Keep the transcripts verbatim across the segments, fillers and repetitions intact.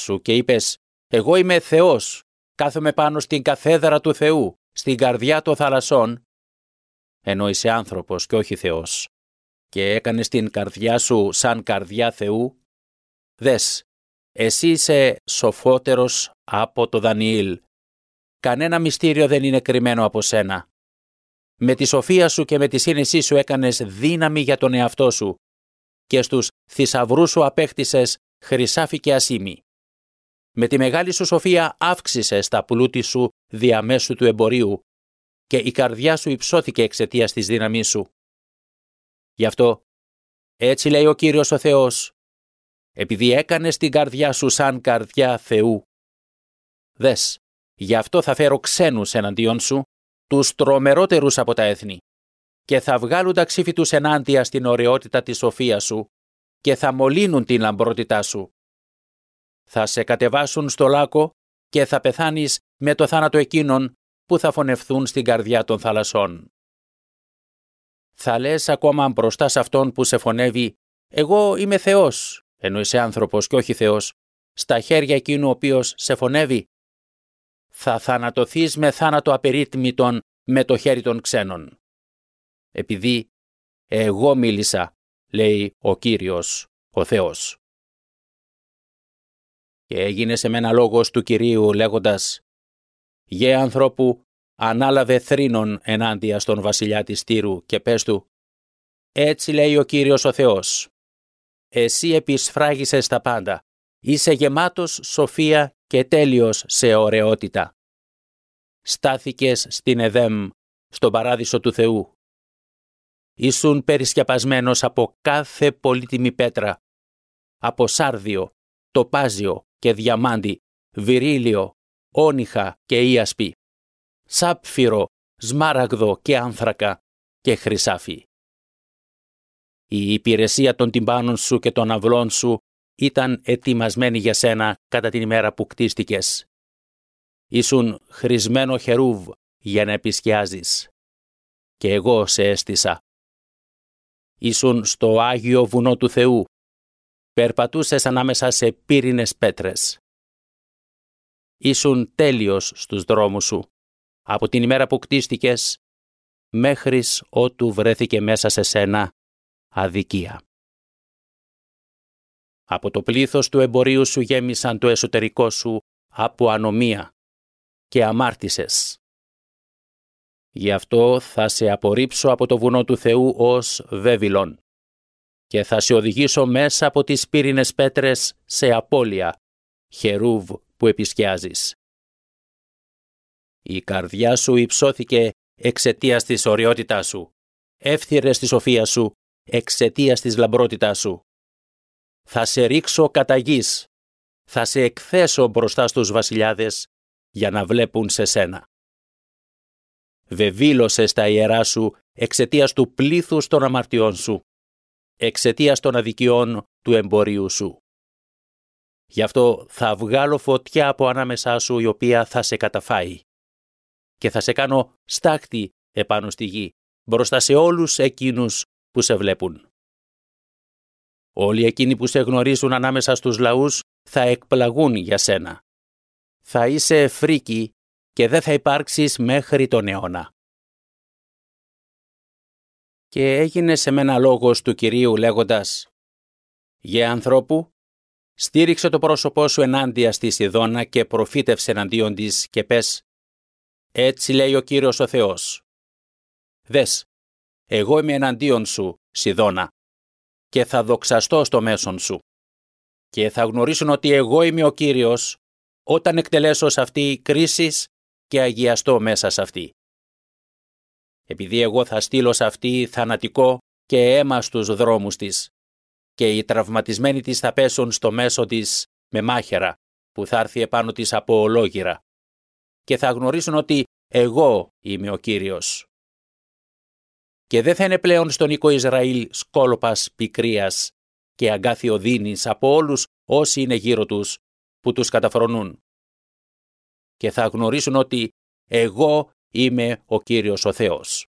σου και είπες «Εγώ είμαι Θεός, κάθομαι πάνω στην καθέδρα του Θεού, στην καρδιά των θαλασσών», ενώ είσαι άνθρωπος και όχι Θεός, και έκανες την καρδιά σου σαν καρδιά Θεού, δες, εσύ είσαι σοφότερος από το Δανιήλ. Κανένα μυστήριο δεν είναι κρυμμένο από σένα. Με τη σοφία σου και με τη σύνεσή σου έκανες δύναμη για τον εαυτό σου και στους θησαυρούς σου απέκτησες χρυσάφι και ασήμι. Με τη μεγάλη σου σοφία αύξησες τα πλούτη σου διαμέσου του εμπορίου και η καρδιά σου υψώθηκε εξαιτίας της δύναμής σου. Γι' αυτό, έτσι λέει ο Κύριος ο Θεός, επειδή έκανες την καρδιά σου σαν καρδιά Θεού, δες, γι' αυτό θα φέρω ξένους εναντίον σου, τους τρομερότερους από τα έθνη, και θα βγάλουν τα ξύφη τους ενάντια στην ωραιότητα της σοφίας σου και θα μολύνουν την λαμπρότητά σου. Θα σε κατεβάσουν στο λάκκο και θα πεθάνεις με το θάνατο εκείνων που θα φωνευθούν στην καρδιά των θαλασσών. Θα λες ακόμα μπροστά σε αυτόν που σε φωνεύει «Εγώ είμαι Θεός», ενώ είσαι άνθρωπος και όχι Θεός, στα χέρια εκείνου ο οποίος σε φωνεύει «Θα θανατωθείς με θάνατο απερίτμητον με το χέρι των ξένων». Επειδή εγώ μίλησα, λέει ο Κύριος, ο Θεός. Και έγινε σε μένα λόγος του Κυρίου λέγοντας «Γε ανθρώπου, ανάλαβε θρήνον ενάντια στον βασιλιά της Τύρου και πες του «Έτσι λέει ο Κύριος ο Θεός, εσύ επισφράγισες τα πάντα, είσαι γεμάτος σοφία και τέλειος σε ωραιότητα. Στάθηκες στην Εδέμ, στον παράδεισο του Θεού. Ήσουν περισκεπασμένος από κάθε πολύτιμη πέτρα, από σάρδιο, τοπάζιο και διαμάντι, βυρίλιο, όνυχα και ίασπη, σάπφυρο, σμάραγδο και άνθρακα και χρυσάφι. Η υπηρεσία των τυμπάνων σου και των αυλών σου ήταν ετοιμασμένη για σένα κατά την ημέρα που κτίστηκες. Ήσουν χρησμένο χερούβ για να επισκιάζεις. Και εγώ σε έστησα. Ήσουν στο Άγιο Βουνό του Θεού. Περπατούσες ανάμεσα σε πύρινες πέτρες. Ήσουν τέλειος στους δρόμους σου, από την ημέρα που κτίστηκες, μέχρις ότου βρέθηκε μέσα σε σένα αδικία. Από το πλήθος του εμπορίου σου γέμισαν το εσωτερικό σου από ανομία και αμάρτησες. Γι' αυτό θα σε απορρίψω από το βουνό του Θεού ως Βέβυλον και θα σε οδηγήσω μέσα από τις πύρινες πέτρες σε απώλεια, χερούβ που επισκιάζεις. Η καρδιά σου υψώθηκε εξαιτίας της ωραιότητάς σου, εύθυρες τη σοφία σου εξαιτίας της λαμπρότητάς σου. Θα σε ρίξω κατά γης, θα σε εκθέσω μπροστά στους βασιλιάδες για να βλέπουν σε σένα. Βεβήλωσες τα ιερά σου εξαιτίας του πλήθους των αμαρτιών σου, εξαιτίας των αδικιών του εμπορίου σου. Γι' αυτό θα βγάλω φωτιά από ανάμεσά σου η οποία θα σε καταφάει και θα σε κάνω στάχτη επάνω στη γη μπροστά σε όλους εκείνους που σε βλέπουν. Όλοι εκείνοι που σε γνωρίζουν ανάμεσα στους λαούς θα εκπλαγούν για σένα. Θα είσαι φρίκη και δεν θα υπάρξεις μέχρι τον αιώνα. Και έγινε σε μένα λόγος του Κυρίου λέγοντας «Γε ανθρώπου, στήριξε το πρόσωπό σου ενάντια στη Σιδώνα και προφήτευσε εναντίον της και πες «Έτσι λέει ο Κύριος ο Θεός. Δες, εγώ είμαι εναντίον σου, Σιδώνα, και θα δοξαστώ στο μέσον σου. Και θα γνωρίσουν ότι εγώ είμαι ο Κύριος όταν εκτελέσω σε αυτή κρίσεις και αγιαστώ μέσα σε αυτή. Επειδή εγώ θα στείλω σε αυτή θανατικό και αίμα στους δρόμους της και οι τραυματισμένοι της θα πέσουν στο μέσο της με μάχαιρα που θα έρθει επάνω της από ολόγυρα και θα γνωρίσουν ότι εγώ είμαι ο Κύριος. Και δεν θα είναι πλέον στον οίκο Ισραήλ σκόλοπας πικρίας και αγκάθιο δίνης από όλους όσοι είναι γύρω τους που τους καταφρονούν. Και θα γνωρίσουν ότι εγώ είμαι ο Κύριος ο Θεός.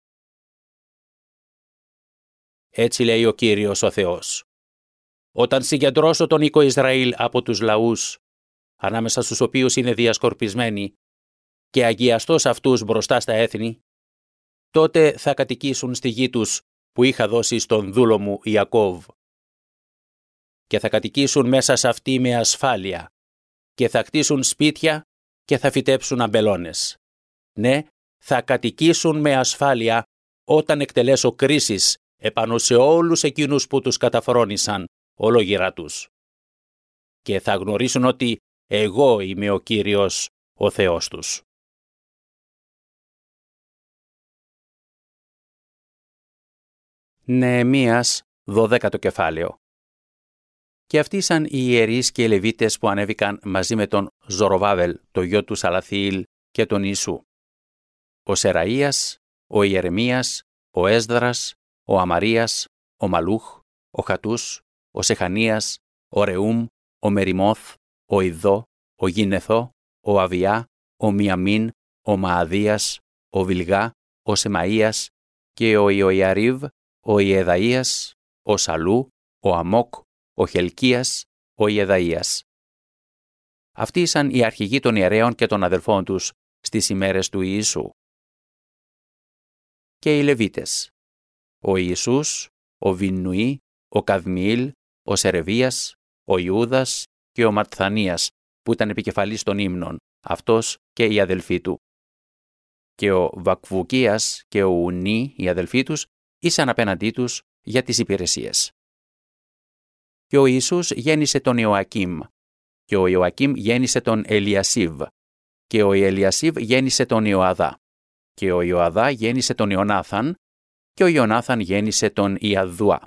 Έτσι λέει ο Κύριος ο Θεός. Όταν συγκεντρώσω τον οίκο Ισραήλ από τους λαούς ανάμεσα στους οποίους είναι διασκορπισμένοι, και αγιαστός αυτούς μπροστά στα έθνη, τότε θα κατοικήσουν στη γη τους που είχα δώσει στον δούλο μου Ιακώβ. Και θα κατοικήσουν μέσα σε αυτή με ασφάλεια, και θα κτίσουν σπίτια και θα φυτέψουν αμπελώνες. Ναι, θα κατοικήσουν με ασφάλεια όταν εκτελέσω κρίσεις επάνω σε όλους εκείνους που τους καταφρόνησαν ολόγυρά τους. Και θα γνωρίσουν ότι εγώ είμαι ο Κύριος, ο Θεός τους. Νεεμίας, δωδέκατο κεφάλαιο. Και αυτοί ήσαν οι ιερείς και οι Λεβίτες που ανέβηκαν μαζί με τον Ζοροβάβελ, το γιο του Σαλαθιήλ, και τον Ιησού. Ο Σεραΐας, ο Ιερεμίας, ο Έσδρας, ο Αμαρίας, ο Μαλούχ, ο Χατούς, ο Σεχανίας, ο Ρεούμ, ο Μεριμόθ, ο Ιδώ, ο Γινεθώ, ο Αβιά, ο Μιαμίν, ο Μααδίας, ο Βιλγά, ο Σεμαΐας και ο Ιωιαρίβ, ο Ιεδαΐας, ο Σαλού, ο Αμόκ, ο Χελκίας, ο Ιεδαΐας. Αυτοί ήσαν οι αρχηγοί των ιερέων και των αδελφών τους στις ημέρες του Ιησού. Και οι Λεβίτες, ο Ιησούς, ο Βιννουή, ο Καδμιήλ, ο Σερεβίας, ο Ιούδας και ο Ματθανίας, που ήταν επικεφαλής των ύμνων, αυτός και οι αδελφοί του. Και ο Βακβουκίας και ο Ουνί, οι αδελφοί τους, ήσαν απέναντί τους για τις υπηρεσίες. Και ο Ιησούς γέννησε τον Ιωακίμ, και ο Ιωακίμ γέννησε τον Ελιασίβ, και ο Ελιασίβ γέννησε τον Ιωαδά, και ο Ιωαδά γέννησε τον Ιωνάθαν, και ο Ιωνάθαν γέννησε τον Ιαδδουά.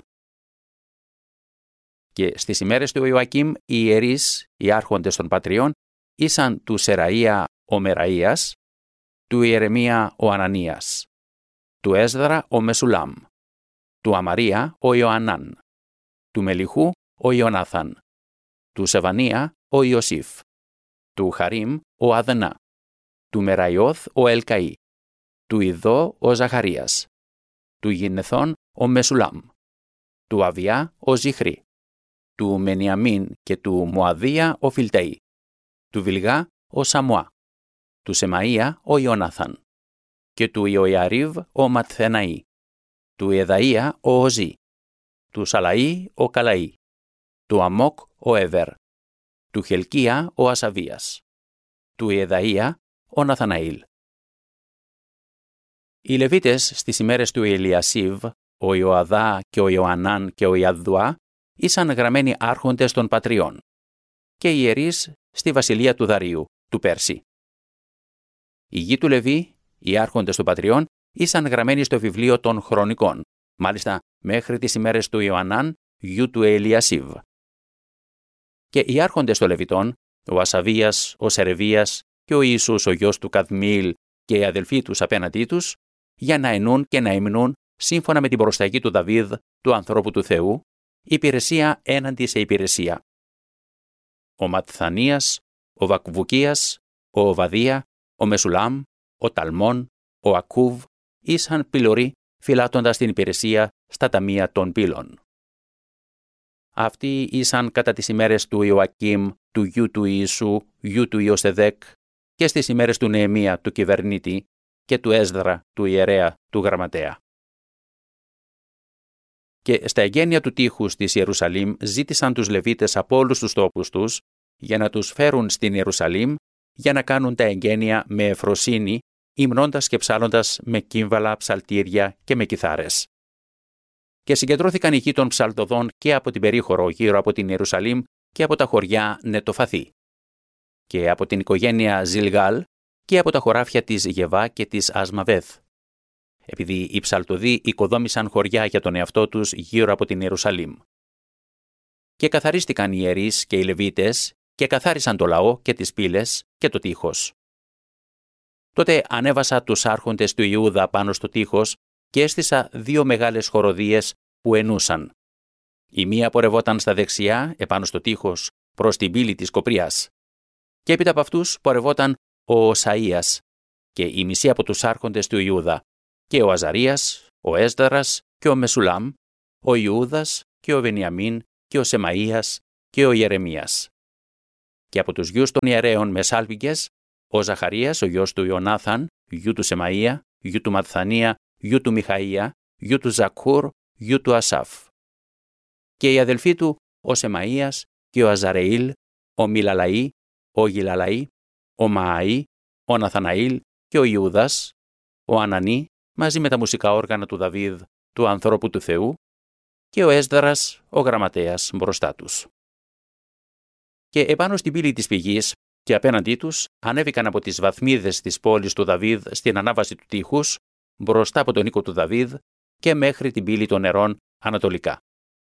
Και στις ημέρες του Ιωακίμ οι ιερείς, οι άρχοντες των πατριών, ήσαν του Σεραΐα ο Μεραΐας, του Ιερεμία ο Ανανίας, του Έσδρα ο Μεσουλάμ, του Αμαρία ο Ιωαννάν, του Μελιχού ο Ιωνάθαν, του Σεβανία ο Ιωσήφ, του Χαρίμ ο Αδενά, του Μεραϊώθ ο Ελκαΐ, του Ιδώ ο Ζαχαρίας, του Γινεθών ο Μεσουλάμ, του Αβιά ο Ζιχρή, του Μενιαμίν και του Μωαδία ο Φιλταΐ, του Βιλγά ο Σαμουά, του Σεμαΐα ο Ιωνάθαν και του Ιωιαρίβ ο Ματθεναΐ, του Εδαΐα ο Οζή, του Σαλαΐ ο Καλαΐ, του Αμόκ ο Εβέρ, του Χελκία ο Ασαβίας, του Εδαΐα ο Ναθαναήλ. Οι Λεβίτες στις ημέρες του Ελιασίβ, ο Ιωαδά και ο Ιωαννάν και ο Ιαδδουά, ήσαν γραμμένοι άρχοντες των πατριών, και οι ιερείς στη βασιλεία του Δαρίου, του Πέρση. Οι γη του Λεβί, οι άρχοντες των πατριών, ήσαν γραμμένοι στο βιβλίο των χρονικών, μάλιστα μέχρι τις ημέρες του Ιωαννάν, γιου του Ελιασίβ. Και οι άρχοντες των Λεβιτών, ο Ασαβίας, ο Σερεβίας και ο Ιησούς ο γιος του Καδμιήλ και οι αδελφοί τους απέναντί τους, για να ενούν και να υμνούν σύμφωνα με την προσταγή του Δαβίδ, του ανθρώπου του Θεού, υπηρεσία έναντι σε υπηρεσία. Ο Ματθανίας, ο Βακβουκίας, ο Οβαδία, ο Μεσουλάμ, ο Ταλμών, ο Ακούβ, ήσαν πυλωροί φυλάτοντας την υπηρεσία στα ταμεία των πύλων. Αυτοί ήσαν κατά τις ημέρες του Ιωακίμ, του γιου του Ιησού, γιου του Ιωσεδέκ, και στις ημέρες του Νεεμία, του κυβερνήτη, και του Έσδρα, του ιερέα, του γραμματέα. Και στα εγγένεια του τείχους της Ιερουσαλήμ ζήτησαν τους Λεβίτες από όλους τους τόπους τους για να τους φέρουν στην Ιερουσαλήμ για να κάνουν τα εγγένεια με ευφροσύνη, υμνώντας και ψάλλοντας με κύμβαλα, ψαλτήρια και με κιθάρες. Και συγκεντρώθηκαν οι γη των ψαλτοδών και από την περίχωρο γύρω από την Ιερουσαλήμ και από τα χωριά Νετοφαθή, και από την οικογένεια Ζιλγάλ και από τα χωράφια της Γεβά και της Ασμαβέθ, επειδή οι ψαλτοδοί οικοδόμησαν χωριά για τον εαυτό τους γύρω από την Ιερουσαλήμ. Και καθαρίστηκαν οι ιερείς και οι Λεβίτες και καθάρισαν το λαό και τις πύλες και το τείχος. Τότε ανέβασα τους άρχοντες του Ιούδα πάνω στο τείχος και έστησα δύο μεγάλες χοροδίες που ενούσαν. Η μία πορευόταν στα δεξιά, επάνω στο τείχος, προς την πύλη της Κοπρίας. Και έπειτα από αυτούς πορευόταν ο Οσαΐας και η μισή από τους άρχοντες του Ιούδα, και ο Αζαρίας, ο Έσδαρας και ο Μεσουλάμ, ο Ιούδας και ο Βενιαμίν και ο Σεμαΐας και ο Ιερεμίας. Και από τους γιους των ιερέων με σάλπιγγες, ο Ζαχαρίας, ο γιος του Ιωνάθαν, γιου του Σεμαΐα, γιου του Ματθανία, γιου του Μιχαΐα, γιου του Ζακούρ, γιου του Ασάφ. Και οι αδελφοί του, ο Σεμαΐας και ο Αζαρεήλ, ο Μιλαλαή, ο Γιλαλαή, ο Μααΐ, ο Ναθαναήλ και ο Ιούδας, ο Ανανή, μαζί με τα μουσικά όργανα του Δαβίδ, του ανθρώπου του Θεού, και ο Έσδρας, ο γραμματέας, μπροστά τους. Και επάνω στην πύλη της πηγής και απέναντί τους ανέβηκαν από τις βαθμίδες της πόλης του Δαβίδ στην ανάβαση του τείχους, μπροστά από τον οίκο του Δαβίδ και μέχρι την πύλη των νερών ανατολικά.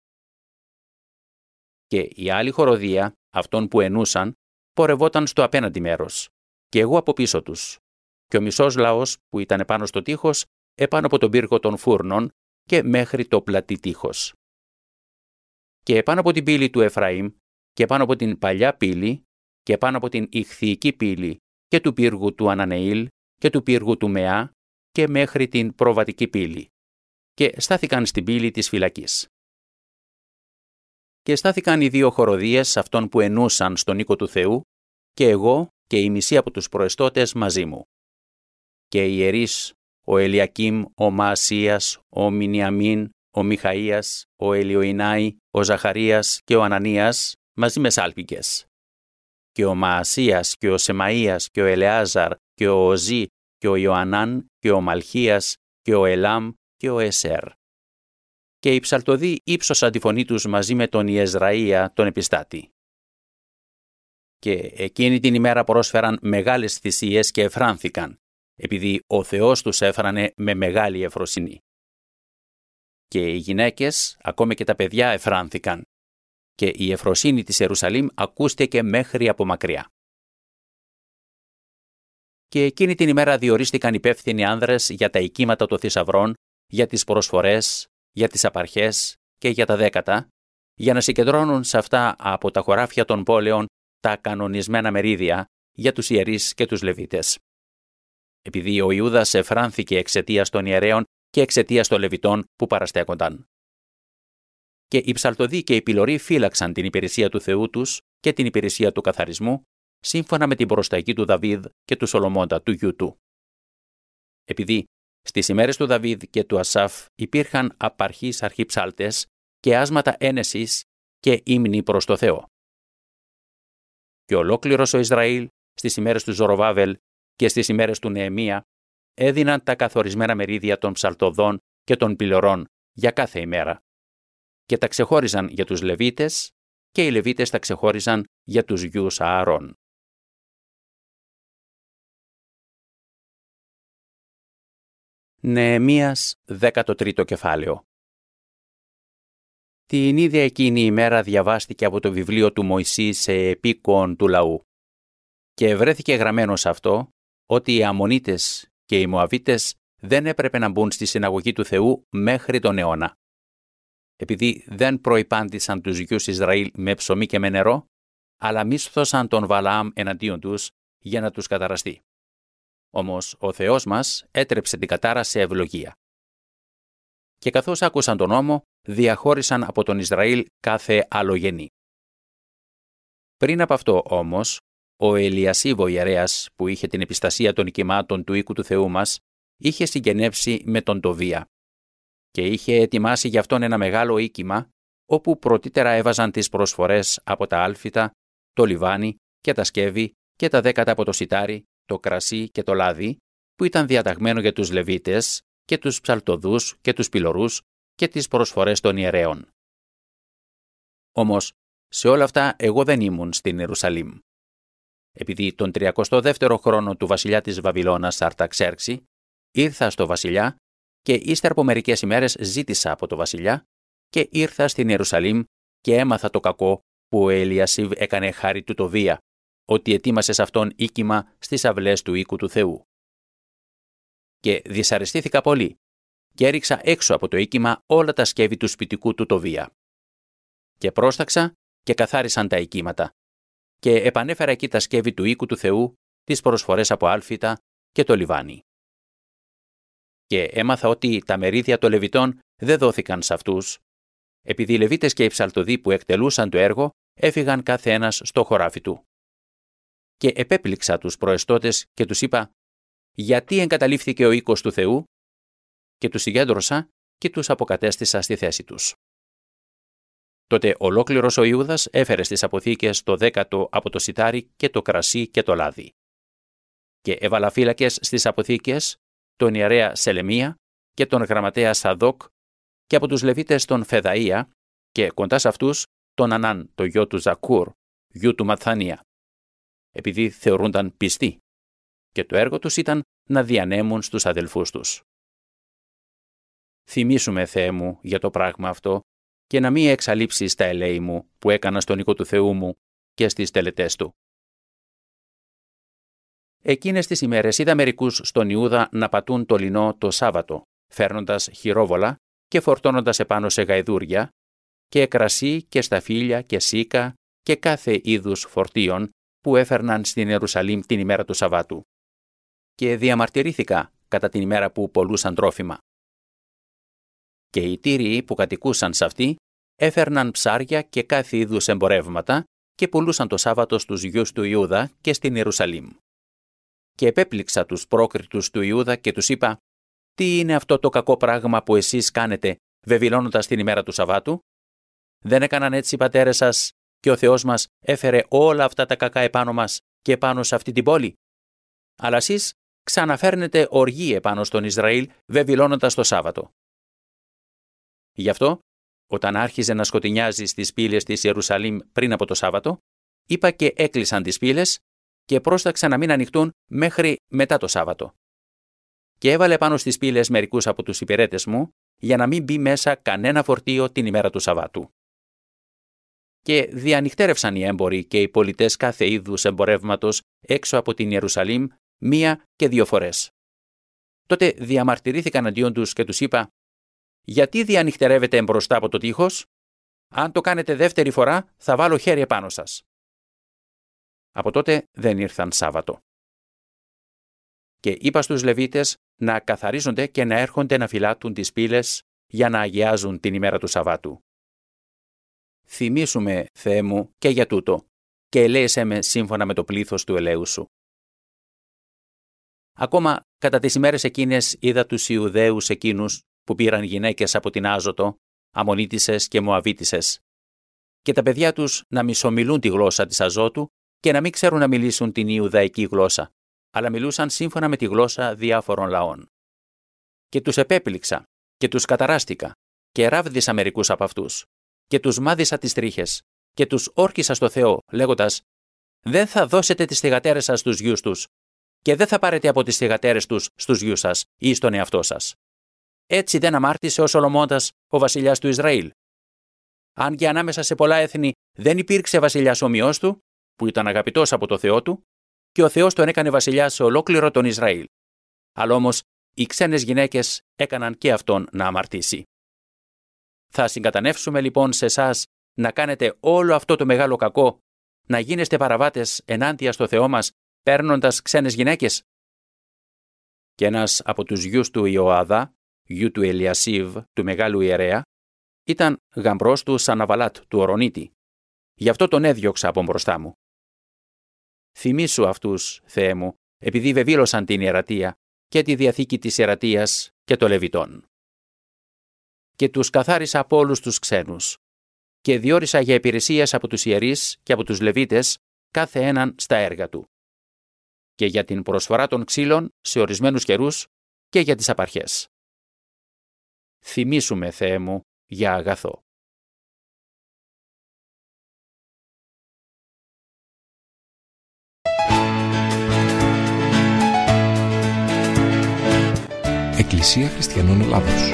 Και η άλλη χοροδία, αυτών που ενούσαν, πορευόταν στο απέναντι μέρος, και εγώ από πίσω τους, και ο μισός λαός που ήταν επάνω στο τείχος, επάνω από τον πύργο των φούρνων και μέχρι το πλατή τείχος. Και επάνω από την πύλη του Εφραήμ, και πάνω από την παλιά πύλη, και πάνω από την ηχθυϊκή πύλη και του πύργου του Ανανεήλ και του πύργου του Μεά, και μέχρι την προβατική πύλη, και στάθηκαν στην πύλη της φυλακής. Και στάθηκαν οι δύο χοροδίες αυτών που ενούσαν στον οίκο του Θεού, και εγώ και η μισή από τους προεστώτες μαζί μου. Και οι ιερείς, ο Ελιακίμ, ο Μαασίας, ο Μινιαμίν, ο Μιχαΐας, ο Ελιοϊνάη, ο Ζαχαρίας και ο Ανανίας, μαζί με σάλπιγγες. Και ο Μαασίας και ο Σεμαΐας και ο Ελεάζαρ και ο Οζή και ο Ιωανάν και ο Μαλχίας και ο Ελάμ και ο Εσέρ. Και οι ψαλτοδοί ύψωσαν τη φωνή τους μαζί με τον Ιεζραΐα τον επιστάτη. Και εκείνη την ημέρα πρόσφεραν μεγάλες θυσίες και εφράνθηκαν, επειδή ο Θεός τους έφρανε με μεγάλη ευφροσύνη. Και οι γυναίκες, ακόμη και τα παιδιά, εφράνθηκαν, και η ευφροσύνη της Ιερουσαλήμ ακούστηκε μέχρι από μακριά. Και εκείνη την ημέρα διορίστηκαν υπεύθυνοι άνδρες για τα οικήματα των θησαυρών, για τις προσφορές, για τις απαρχές και για τα δέκατα, για να συγκεντρώνουν σε αυτά από τα χωράφια των πόλεων τα κανονισμένα μερίδια για τους ιερείς και τους Λεβίτες. Επειδή ο Ιούδας εφράνθηκε εξαιτίας των ιερέων και εξαιτίας των Λεβιτών που παραστέκονταν. Και οι ψαλτοδοί και οι πυλωροί φύλαξαν την υπηρεσία του Θεού τους και την υπηρεσία του καθαρισμού, σύμφωνα με την προσταγή του Δαβίδ και του Σολομώντα του γιού του. Επειδή στις ημέρες του Δαβίδ και του Ασάφ υπήρχαν απαρχείς αρχιψάλτες και άσματα ένεσης και ύμνοι προς το Θεό. Και ολόκληρος ο Ισραήλ στις ημέρες του Ζοροβάβελ και στις ημέρες του Νεεμία έδιναν τα καθορισμένα μερίδια των ψαλτοδών και των πυλωρών για κάθε ημέρα, και τα ξεχώριζαν για τους Λεβίτες και οι Λεβίτες τα ξεχώριζαν για τους γιους Ααρών. Νεεμίας δέκατο τρίτο κεφάλαιο. Την ίδια εκείνη ημέρα διαβάστηκε από το βιβλίο του Μωυσή σε επίκον του λαού. Και βρέθηκε γραμμένο σε αυτό ότι οι Αμμονίτες και οι Μωαβίτες δεν έπρεπε να μπουν στη συναγωγή του Θεού μέχρι τον αιώνα. Επειδή δεν προϋπάντησαν τους γιους Ισραήλ με ψωμί και με νερό, αλλά μίσθωσαν τον Βαλαάμ εναντίον τους για να τους καταραστεί. Όμως ο Θεός μας έτρεψε την κατάρα σε ευλογία. Και καθώς άκουσαν τον νόμο, διαχώρισαν από τον Ισραήλ κάθε αλλογενή. Πριν από αυτό όμως, ο Ελιασίβ ο ιερέας, που είχε την επιστασία των οικημάτων του οίκου του Θεού μας, είχε συγγενεύσει με τον Τοβία και είχε ετοιμάσει γι' αυτόν ένα μεγάλο οίκημα, όπου πρωτήτερα έβαζαν τις προσφορές από τα άλφητα, το λιβάνι και τα σκεύη και τα δέκατα από το σιτάρι, το κρασί και το λάδι, που ήταν διαταγμένο για τους Λεβίτες και τους ψαλτοδούς και τους πυλωρούς και τις προσφορές των ιερέων. Όμως, σε όλα αυτά εγώ δεν ήμουν στην Ιερουσαλήμ. Επειδή τον τριακοστό δεύτερο χρόνο του βασιλιά της Βαβυλώνας Αρταξέρξη, ήρθα στο βασιλιά και ύστερα από μερικές ημέρες ζήτησα από το βασιλιά και ήρθα στην Ιερουσαλήμ και έμαθα το κακό που ο Ελιασίβ έκανε χάρη του Τοβία, ότι ετοίμασε σε αυτόν οίκημα στις αυλές του οίκου του Θεού. Και δυσαρεστήθηκα πολύ και έριξα έξω από το οίκημα όλα τα σκεύη του σπιτικού του Τοβία. Και πρόσταξα και καθάρισαν τα οικήματα. Και επανέφερα εκεί τα σκεύη του οίκου του Θεού, τις προσφορές από άλφητα και το λιβάνι. Και έμαθα ότι τα μερίδια των Λεβιτών δεν δόθηκαν σε αυτούς, επειδή οι Λεβίτες και οι ψαλτοδοί που εκτελούσαν το έργο έφυγαν κάθε ένας στο χωράφι του. και επέπληξα τους προεστώτες και τους είπα «Γιατί εγκαταλείφθηκε ο οίκος του Θεού?» και τους συγκέντρωσα και τους αποκατέστησα στη θέση τους. Τότε ολόκληρος ο Ιούδας έφερε στις αποθήκες το δέκατο από το σιτάρι και το κρασί και το λάδι. Και έβαλα φύλακες στις αποθήκες τον ιερέα Σελεμία και τον γραμματέα Σαδόκ και από τους Λεβίτες τον Φεδαΐα και κοντά σε αυτούς τον Ανάν, το γιο του Ζακούρ, γιου του Ματθανία, επειδή θεωρούνταν πιστοί και το έργο τους ήταν να διανέμουν στους αδελφούς τους. Θυμήσου με, Θεέ μου, για το πράγμα αυτό και να μην εξαλείψεις τα ελέη μου που έκανα στον οίκο του Θεού μου και στις τελετές του. Εκείνες τις ημέρες είδα μερικούς στον Ιούδα να πατούν το λινό το Σάββατο, φέρνοντας χειρόβολα και φορτώνοντας επάνω σε γαϊδούρια και κρασί και σταφύλια και σίκα και κάθε είδους φορτίων που έφερναν στην Ιερουσαλήμ την ημέρα του Σαββάτου. Και διαμαρτυρήθηκα κατά την ημέρα που πωλούσαν τρόφιμα. Και οι Τύριοι που κατοικούσαν σε αυτή έφερναν ψάρια και κάθε είδους εμπορεύματα και πουλούσαν το Σάββατο στους γιους του Ιούδα και στην Ιερουσαλήμ. Και επέπληξα τους πρόκριτους του Ιούδα και τους είπα «Τι είναι αυτό το κακό πράγμα που εσείς κάνετε, βεβηλώνοντας την ημέρα του Σαββάτου? Δεν έκαναν έτσι οι πατέρες σας και ο Θεός μας έφερε όλα αυτά τα κακά επάνω μας και επάνω σε αυτή την πόλη? Αλλά εσείς ξαναφέρνετε οργή επάνω στον Ισραήλ, βεβηλώνοντας το Σάββατο». Γι' αυτό, όταν άρχιζε να σκοτεινιάζει στις πύλες της Ιερουσαλήμ πριν από το Σάββατο, είπα και έκλεισαν τις πύλες και πρόσταξα να μην ανοιχτούν μέχρι μετά το Σάββατο. Και έβαλε πάνω στις πύλες μερικούς από τους υπηρέτες μου για να μην μπει μέσα κανένα φορτίο την ημέρα του Σαββάτου. Και διανυκτέρευσαν οι έμποροι και οι πολιτές κάθε είδους εμπορεύματος έξω από την Ιερουσαλήμ μία και δύο φορές. Τότε διαμαρτυρήθηκαν αντίον τους και τους είπα «Γιατί διανυκτερεύετε μπροστά από το τείχος? Αν το κάνετε δεύτερη φορά θα βάλω χέρι επάνω σας». Από τότε δεν ήρθαν Σάββατο. Και είπα στους Λεβίτες να καθαρίζονται και να έρχονται να φυλάττουν τις πύλες για να αγιάζουν την ημέρα του Σαββάτου. Θυμήσου με, Θεέ μου, και για τούτο, και ελέησέ με σύμφωνα με το πλήθος του ελέου σου. Ακόμα κατά τις ημέρες εκείνες είδα τους Ιουδαίους εκείνους που πήραν γυναίκες από την Άζωτο, Αμμονίτισσες και Μωαβίτισσες, και τα παιδιά τους να μισομιλούν τη γλώσσα της Αζώτου και να μην ξέρουν να μιλήσουν την Ιουδαϊκή γλώσσα, αλλά μιλούσαν σύμφωνα με τη γλώσσα διάφορων λαών. Και τους επέπληξα και τους καταράστηκα και ράβδισα μερικούς από αυτούς και τους μάδισα τις τρίχες και τους όρκισα στο Θεό, λέγοντας «Δεν θα δώσετε τις θυγατέρες σας στους γιους τους και δεν θα πάρετε από τις θυγατέρες τους στους γιους σας ή στον εαυτό σας». Έτσι δεν αμάρτησε ο Σολομώντας, ο βασιλιάς του Ισραήλ. Αν και ανάμεσα σε πολλά έθνη δεν υπήρξε βασιλιάς ομοιός του, που ήταν αγαπητός από το Θεό του, και ο Θεός τον έκανε βασιλιά σε ολόκληρο τον Ισραήλ. Αλλά όμως οι ξένες γυναίκες έκαναν και αυτόν να αμαρτήσει. Θα συγκατανεύσουμε λοιπόν σε εσάς να κάνετε όλο αυτό το μεγάλο κακό, να γίνεστε παραβάτες ενάντια στο Θεό μας, παίρνοντας ξένες γυναίκες? Και ένας από τους γιους του Ιωάδα, γιου του Ελιασίβ, του μεγάλου ιερέα, ήταν γαμπρός του Σαναβαλάτ, του Ορονίτη. Γι' αυτό τον έδιωξα από μπροστά μου. Θυμήσου αυτούς, Θεέ μου, επειδή βεβήλωσαν την ιερατεία και τη διαθήκη της ιερατείας και των Λεβιτών. Και τους καθάρισα από όλους τους ξένους και διόρισα για υπηρεσίες από τους ιερείς και από τους Λεβίτες κάθε έναν στα έργα του και για την προσφορά των ξύλων σε ορισμένους καιρούς και για τις απαρχές. Θυμήσου με, Θεέ μου, για αγαθό. Εκκλησία Χριστιανών Ελλάδος.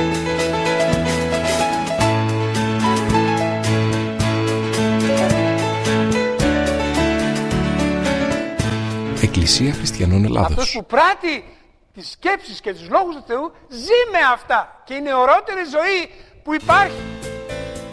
Εκκλησία Χριστιανών Ελλάδος. Αυτός που πράττει τις σκέψεις και τους λόγους του Θεού ζει με αυτά και είναι η ωραιότερη ζωή που υπάρχει.